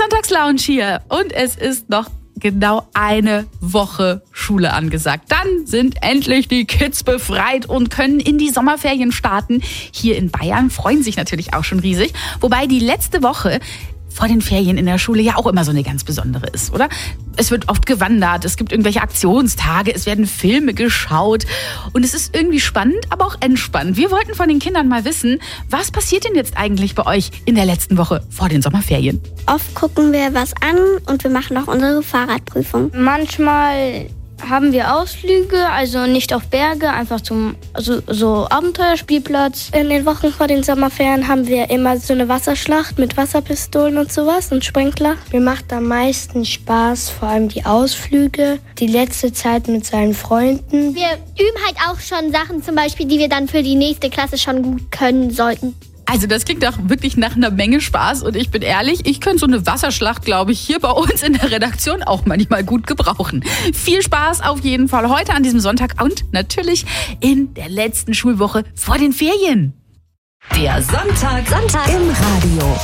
Sonntagslounge hier und es ist noch genau eine Woche Schule angesagt. Dann sind endlich die Kids befreit und können in die Sommerferien starten. Hier in Bayern freuen sich natürlich auch schon riesig. Wobei die letzte Woche vor den Ferien in der Schule ja auch immer so eine ganz besondere ist, oder? Es wird oft gewandert, es gibt irgendwelche Aktionstage, es werden Filme geschaut und es ist irgendwie spannend, aber auch entspannt. Wir wollten von den Kindern mal wissen, was passiert denn jetzt eigentlich bei euch in der letzten Woche vor den Sommerferien? Oft gucken wir was an und wir machen auch unsere Fahrradprüfung. Manchmal haben wir Ausflüge, also nicht auf Berge, einfach zum so Abenteuerspielplatz. In den Wochen vor den Sommerferien haben wir immer so eine Wasserschlacht mit Wasserpistolen und sowas und Sprinkler. Mir macht am meisten Spaß, vor allem die Ausflüge, die letzte Zeit mit seinen Freunden. Wir üben halt auch schon Sachen, zum Beispiel, die wir dann für die nächste Klasse schon gut können sollten. Also das klingt auch wirklich nach einer Menge Spaß und ich bin ehrlich, ich könnte so eine Wasserschlacht, glaube ich, hier bei uns in der Redaktion auch manchmal gut gebrauchen. Viel Spaß auf jeden Fall heute an diesem Sonntag und natürlich in der letzten Schulwoche vor den Ferien. Der Sonntag im Radio.